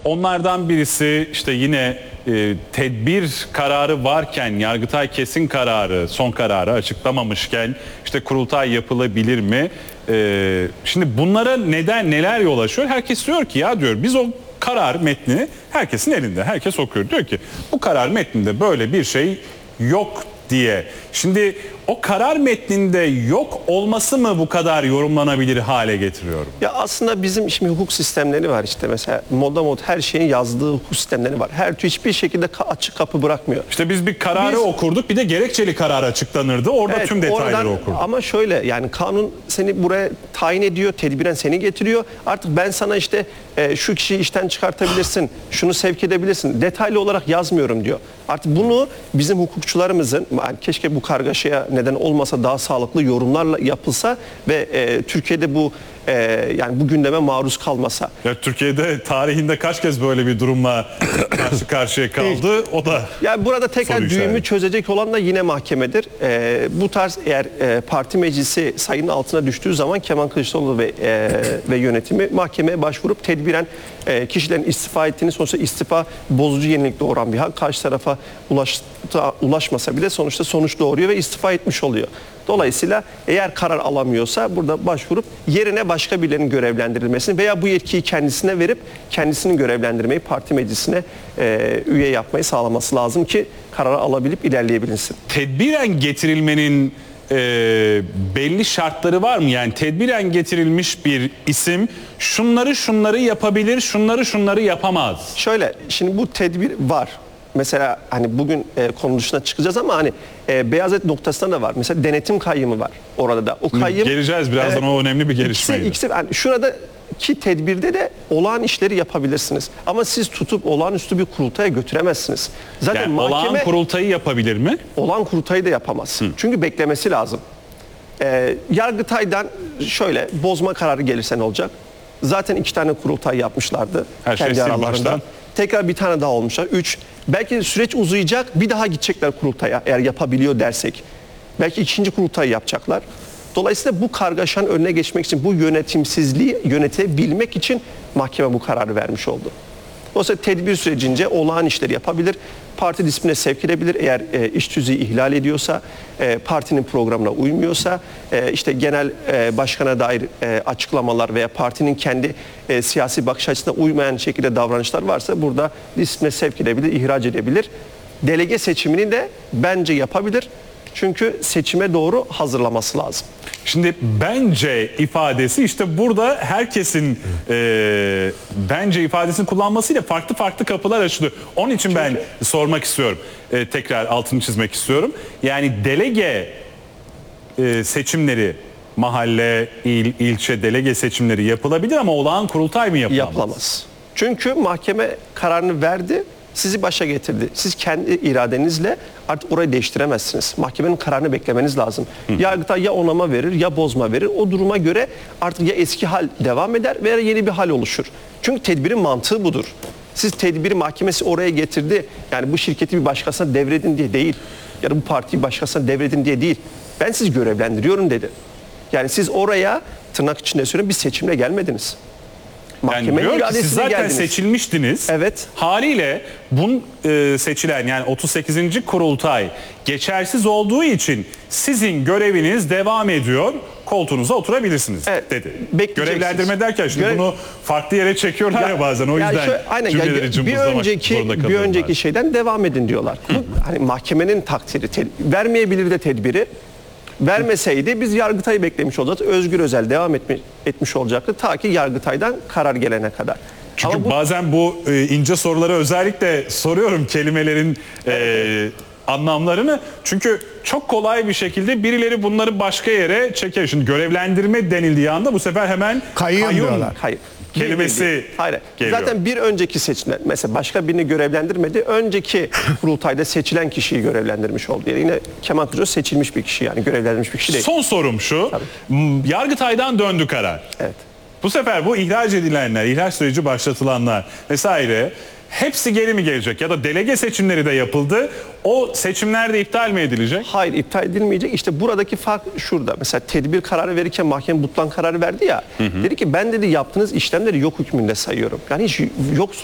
Onlardan birisi işte yine tedbir kararı varken, Yargıtay kesin kararı, son kararı açıklamamışken işte kurultay yapılabilir mi? Şimdi bunlara neler yol açıyor? Herkes diyor ki ya diyor biz o karar metni herkesin elinde. Herkes okuyor. Diyor ki bu karar metninde böyle bir şey yok diye. Şimdi o karar metninde yok olması mı bu kadar yorumlanabilir hale getiriyor? Ya aslında bizim şimdi hukuk sistemleri var işte mesela mod her şeyin yazdığı hukuk sistemleri var. Her türlü hiçbir şekilde açık kapı bırakmıyor. İşte biz bir kararı okurduk, bir de gerekçeli karar açıklanırdı. Orada evet, tüm detayları okurduk. Ama şöyle yani kanun seni buraya tayin ediyor, tedbiren seni getiriyor. Artık ben sana işte şu kişiyi işten çıkartabilirsin, şunu sevk edebilirsin. Detaylı olarak yazmıyorum diyor. Artık bunu bizim hukukçularımızın yani keşke bu kargaşaya neden olmasa daha sağlıklı yorumlarla yapılsa ve Türkiye'de bu yani bu gündeme maruz kalmasa. Ya Türkiye'de tarihinde kaç kez böyle bir durumla karşı karşıya kaldı? O da yani burada tekrar düğümü çözecek olan da yine mahkemedir. Bu tarz eğer parti meclisi sayının altına düştüğü zaman Kemal Kılıçdaroğlu ve yönetimi mahkemeye başvurup tedbiren kişilerin istifa ettiğini, sonuçta istifa bozucu yenilik doğuran bir hak. Karşı tarafa ulaşmasa bile sonuçta sonuç doğuruyor ve istifa etmiş oluyor. Dolayısıyla eğer karar alamıyorsa burada başvurup yerine başka birilerinin görevlendirilmesini veya bu yetkiyi kendisine verip kendisini görevlendirmeyi parti meclisine üye yapmayı sağlaması lazım ki kararı alabilip ilerleyebilsin. Tedbiren getirilmenin belli şartları var mı? Yani tedbiren getirilmiş bir isim şunları yapabilir, şunları yapamaz. Şöyle şimdi bu tedbir var. Mesela hani bugün konu dışına çıkacağız ama hani Beyazıt noktasında da var. Mesela denetim kayyımı var orada da. O kayyım geleceğiz birazdan, o önemli bir gelişmeydi. İkisi yani şuradaki tedbirde de olağan işleri yapabilirsiniz. Ama siz tutup olağanüstü bir kurultaya götüremezsiniz. Zaten yani mahkeme olağan kurultayı yapabilir mi? Olağan kurultayı da yapamaz. Çünkü beklemesi lazım. Yargıtay'dan şöyle bozma kararı gelirse ne olacak? Zaten 2 tane kurultay yapmışlardı kendi aralarında. Tekrar bir tane daha olmuşlar. 3. Belki süreç uzayacak. Bir daha gidecekler kurultaya eğer yapabiliyor dersek. Belki 2. kurultayı yapacaklar. Dolayısıyla bu kargaşanın önüne geçmek için, bu yönetimsizliği yönetebilmek için mahkeme bu kararı vermiş oldu. Dolayısıyla tedbir sürecince olağan işleri yapabilir. Parti disipline sevk edebilir eğer iş tüzüğü ihlal ediyorsa, partinin programına uymuyorsa, işte genel başkana dair açıklamalar veya partinin kendi siyasi bakış açısına uymayan şekilde davranışlar varsa burada disipline sevk edebilir, ihraç edebilir. Delege seçimini de bence yapabilir. Çünkü seçime doğru hazırlaması lazım. Şimdi bence ifadesi işte burada herkesin bence ifadesini kullanmasıyla farklı kapılar açılıyor. Onun için ben sormak istiyorum. Tekrar altını çizmek istiyorum. Yani delege seçimleri, mahalle, ilçe delege seçimleri yapılabilir ama olağan kurultay mı yapılamaz? Yapılamaz. Çünkü mahkeme kararını verdi. Sizi başa getirdi. Siz kendi iradenizle artık orayı değiştiremezsiniz. Mahkemenin kararını beklemeniz lazım. Yargıtay ya onama verir ya bozma verir. O duruma göre artık ya eski hal devam eder veya yeni bir hal oluşur. Çünkü tedbirin mantığı budur. Siz tedbiri mahkemesi oraya getirdi. Yani bu şirketi bir başkasına devredin diye değil. Ya da bu partiyi başkasına devredin diye değil. Ben sizi görevlendiriyorum dedi. Yani siz oraya tırnak içinde söylüyorum bir seçimle gelmediniz. Yani diyor ki siz zaten seçilmiştiniz. Evet. Haliyle seçilen yani 38. kurultay geçersiz olduğu için sizin göreviniz devam ediyor. Koltuğunuza oturabilirsiniz dedi. Görevlendirme derken şimdi bunu farklı yere çekiyorlar ya bazen. O yüzden cümleleri cımbızlamak zorunda kalıyorlar. Bir önceki şeyden devam edin diyorlar. Hani mahkemenin takdiri. Vermeyebilir de tedbiri. Vermeseydi biz Yargıtay'ı beklemiş olacaktık. Özgür Özel devam etmiş olacaktı ta ki Yargıtay'dan karar gelene kadar. Çünkü bazen bu ince soruları özellikle soruyorum kelimelerin anlamlarını. Çünkü çok kolay bir şekilde birileri bunları başka yere çeker. Şimdi görevlendirme denildiği anda bu sefer hemen kayyum diyorlar. Hayır. Kelimesi geliyor. Zaten bir önceki seçimler mesela başka birini görevlendirmedi. Önceki kurultayda seçilen kişiyi görevlendirmiş oldu. Yani yine Kemal Kılıçdaroğlu seçilmiş bir kişi yani görevlendirilmiş bir kişi değil. Son sorum şu. Tabii. Yargıtay'dan döndü karar. Evet. Bu sefer bu ihraç edilenler, ihraç süreci başlatılanlar vesaire hepsi geri mi gelecek? Ya da delege seçimleri de yapıldı. O seçimler de iptal mi edilecek? Hayır, iptal edilmeyecek. İşte buradaki fark şurada. Mesela tedbir kararı verirken mahkeme butlan kararı verdi ya. Dedi ki ben dedi yaptığınız işlemleri yok hükmünde sayıyorum. Yani hiç yok